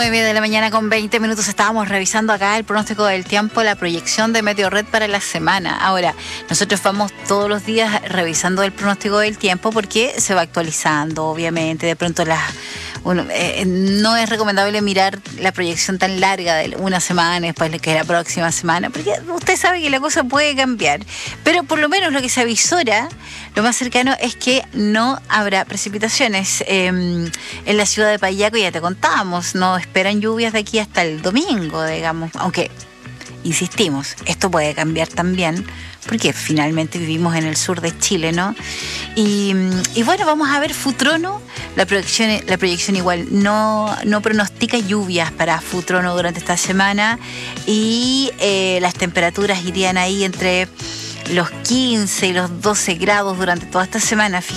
9 de la mañana con 20 minutos. Estábamos revisando acá el pronóstico del tiempo, la proyección de Meteorred para la semana. Ahora, nosotros vamos todos los días revisando el pronóstico del tiempo porque se va actualizando, obviamente. De pronto no es recomendable mirar la proyección tan larga de una semana después que la próxima semana, porque usted sabe que la cosa puede cambiar. Pero por lo menos lo que se avisora, lo más cercano es que no habrá precipitaciones. En la ciudad de Payaco ya te contábamos, no esperan lluvias de aquí hasta el domingo, digamos, aunque insistimos, esto puede cambiar también, porque finalmente vivimos en el sur de Chile, ¿no? Y bueno, vamos a ver Futrono. La proyección igual no pronostica lluvias para Futrono durante esta semana, y las temperaturas irían ahí entre los 15 y los 12 grados durante toda esta semana.